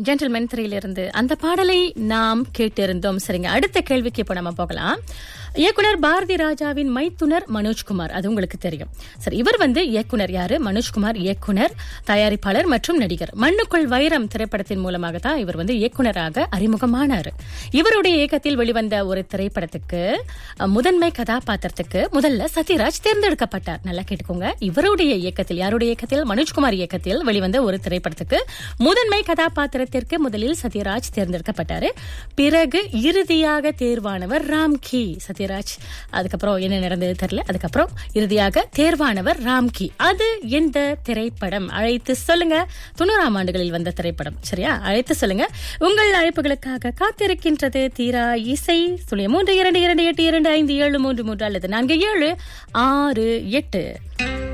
Gentleman திரையிலிருந்து அந்த பாடலை நாம் கேட்டிருந்தோம். சரிங்க, அடுத்த கேள்விக்கு இப்ப நம்ம போகலாம். இயக்குனர் பாரதி ராஜாவின் மைத்துனர் மனோஜ்குமார், அது உங்களுக்கு தெரியும். சரி, இவர் இயக்குனர் யாரு? மனோஜ்குமார் இயக்குனர், தயாரிப்பாளர் மற்றும் நடிகர். மண்ணுக்குள் வைரம் திரைப்படத்தின் மூலமாக தான் இவர் இயக்குனராக அறிமுகமானார். இவருடைய இயக்கத்தில் வெளிவந்த ஒரு திரைப்படத்துக்கு முதன்மை கதாபாத்திரத்துக்கு முதல்ல சத்யராஜ் தேர்ந்தெடுக்கப்பட்டார். நல்லா கேட்டுக்கோங்க. இவருடைய இயக்கத்தில், யாருடைய இயக்கத்தில்? மனோஜ்குமார் இயக்கத்தில் வெளிவந்த ஒரு திரைப்படத்துக்கு முதன்மை கதாபாத்திரத்திற்கு முதலில் சத்யராஜ் தேர்ந்தெடுக்கப்பட்டாரு. பிறகு இறுதியாக தேர்வானவர் ராம்கி. சத்யராஜ் அதுக்கப்புறம் என்ன நடந்தது தெரியல. அதுக்கப்புறம் இறுதியாக தேர்வானவர் ராம்கி. அது எந்த திரைப்படம்? அழைத்து சொல்லுங்க. 90ஆம் ஆண்டுகளில் வந்த திரைப்படம். சரியா? அழைத்து சொல்லுங்க. உங்கள் அழைப்புகளுக்காக காத்திருக்கின்றது தீரா இசை. 0322282573 அல்லது 4768.